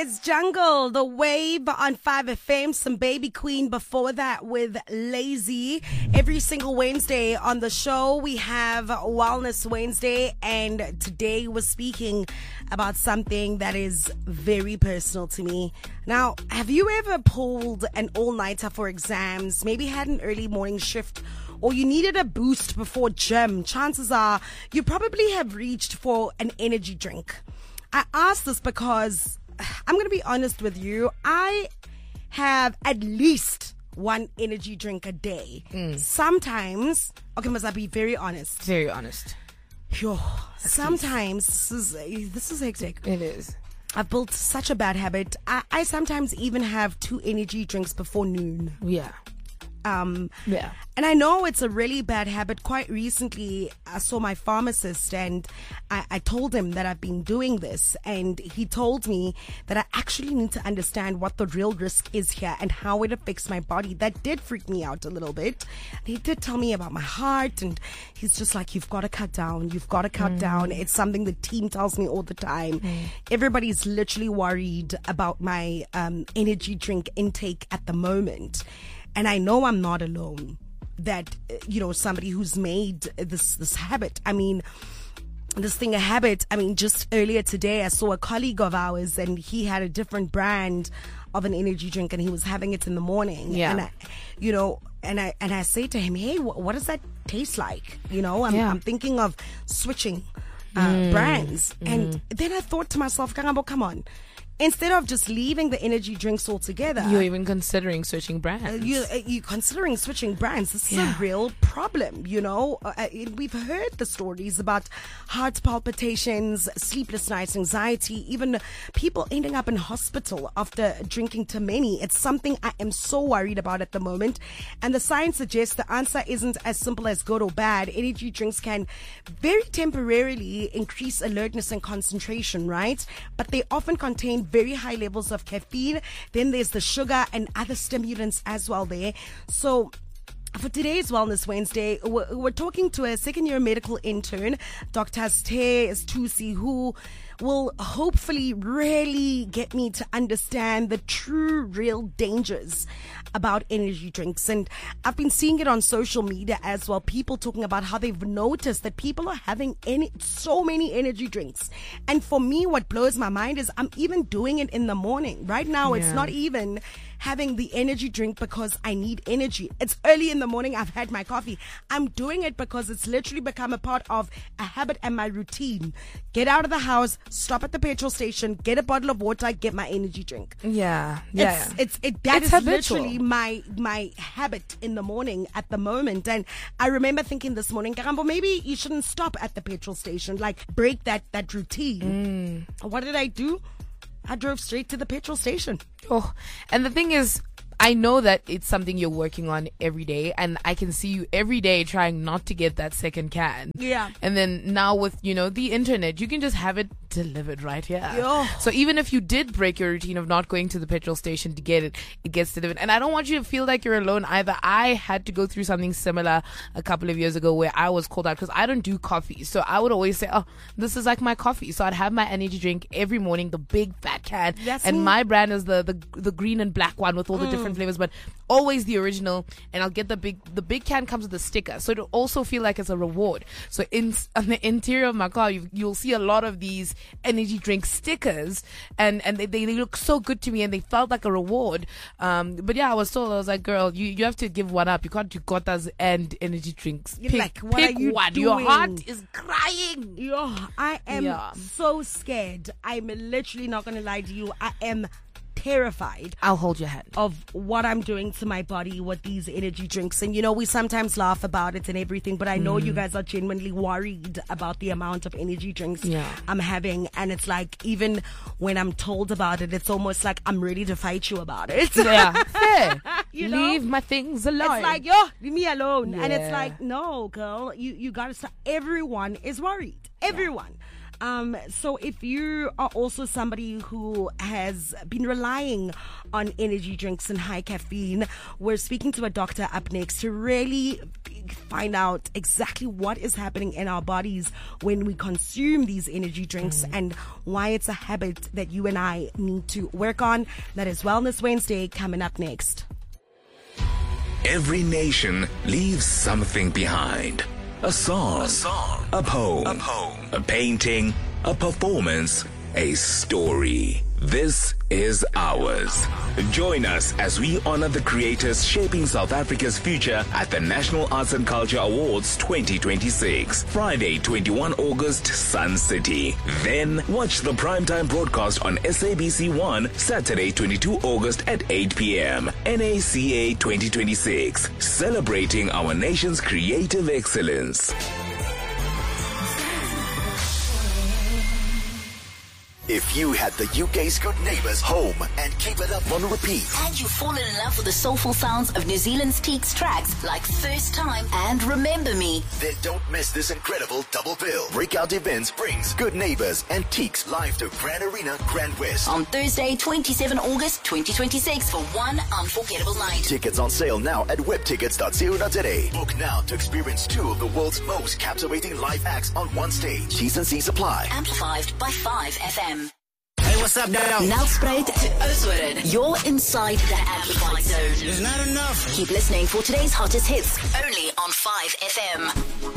It's Jungle, The Wave on 5FM, some Baby Queen before that with Lazy. Every single Wednesday on the show, we have Wellness Wednesday, and today we're speaking about something that is very personal to me. Now, have you ever pulled an all-nighter for exams, maybe had an early morning shift, or you needed a boost before gym? Chances are you probably have reached for an energy drink. I ask this because I'm going to be honest with you. I have at least one energy drink a day. Sometimes, okay, must I be very honest? Very honest. Yo, sometimes this is hectic. It is. I've built such a bad habit. I sometimes even have 2 energy drinks before noon. Yeah. Yeah. And I know it's a really bad habit. Quite recently, I saw my pharmacist and I told him that I've been doing this. And he told me that I actually need to understand what the real risk is here and how it affects my body. That did freak me out a little bit. He did tell me about my heart, and he's just like, you've got to cut down. You've got to cut down. It's something the team tells me all the time. Everybody's literally worried about my energy drink intake at the moment. And I know I'm not alone. That, somebody who's made this habit. I mean, this thing a habit. I mean, just earlier today, I saw a colleague of ours, and he had a different brand of an energy drink, and he was having it in the morning. Yeah. And I say to him, hey, what does that taste like? I'm thinking of switching brands. And then I thought to myself, Karabo, come on. Instead of just leaving the energy drinks altogether, You're even considering switching brands. You're considering switching brands. This is a real problem, We've heard the stories about heart palpitations, sleepless nights, anxiety, even people ending up in hospital after drinking too many. It's something I am so worried about at the moment. And the science suggests the answer isn't as simple as good or bad. Energy drinks can very temporarily increase alertness and concentration, right? But they often contain very high levels of caffeine. Then there's the sugar and other stimulants as well there. So for today's Wellness Wednesday, we're talking to a second-year medical intern, Dr. Sthe Stusi, who will hopefully really get me to understand the true, real dangers about energy drinks. And I've been seeing it on social media as well, people talking about how they've noticed that people are having so many energy drinks. And for me, what blows my mind is I'm even doing it in the morning. Right now, it's not even having the energy drink because I need energy. It's early in the morning. I've had my coffee. I'm doing it because it's literally become a part of a habit and my routine. Get out of the house, stop at the petrol station, get a bottle of water, get my energy drink. That It's literally my habit in the morning at the moment. And I remember thinking this morning, Karambo, maybe you shouldn't stop at the petrol station, like break that routine. What did I do? I drove straight to the petrol station. Oh, and the thing is, I know that it's something you're working on every day, and I can see you every day trying not to get that second can. Yeah. And then now with, the internet, you can just have it delivered right here. Yo. So even if you did break your routine of not going to the petrol station to get it, it gets delivered. And I don't want you to feel like you're alone either. I had to go through something similar a couple of years ago where I was called out because I don't do coffee. So I would always say, oh, this is like my coffee. So I'd have my energy drink every morning, the big fat can. My brand is the green and black one with all the different flavors, but always the original. And I'll get the big can comes with a sticker, so it'll also feel like it's a reward. So on the interior of my car, you'll see a lot of these energy drink stickers, and they look so good to me, and they felt like a reward. But yeah, I was like, girl, you have to give one up. You can't do gotas and energy drinks. Pick one. Doing? Your heart is crying. I am so scared. I'm literally not going to lie to you. I am terrified. I'll hold your hand. Of what I'm doing to my body with these energy drinks. And we sometimes laugh about it and everything, but I know you guys are genuinely worried about the amount of energy drinks I'm having. And it's like, even when I'm told about it, it's almost like I'm ready to fight you about it. Yeah, fair. Leave my things alone. It's like, leave me alone. And it's like, no, girl, you gotta stop. Everyone is worried. Everyone. So if you are also somebody who has been relying on energy drinks and high caffeine, we're speaking to a doctor up next to really find out exactly what is happening in our bodies when we consume these energy drinks and why it's a habit that you and I need to work on. That is Wellness Wednesday coming up next. Every nation leaves something behind. A song, a poem, a painting, a performance, a story. This is ours. Join us as we honor the creators shaping South Africa's future at the National Arts and Culture Awards 2026. Friday, 21 August, Sun City. Then watch the primetime broadcast on SABC1, Saturday, 22 August at 8 p.m. NACA 2026. Celebrating our nation's creative excellence. If you had the UK's Good Neighbours home and keep it up on repeat, and you've fallen in love with the soulful sounds of New Zealand's Teaks tracks like First Time and Remember Me, then don't miss this incredible double bill. Breakout Events brings Good Neighbours and Teaks live to Grand Arena, Grand West on Thursday, 27 August 2026 for one unforgettable night. Tickets on sale now at webtickets.co.za. Book now to experience two of the world's most captivating live acts on one stage. T's and C's apply. Amplified by 5FM. Hey, what's up, now? Nelspruit to Oudtshoorn. You're inside the Amplified Zone. It's not enough. Keep listening for today's hottest hits, only on 5FM.